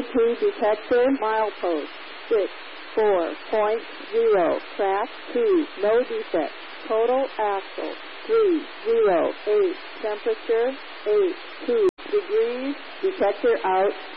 to detector, milepost 64.0, track 2, no defect, total axle 308, temperature 82 degrees, detector out.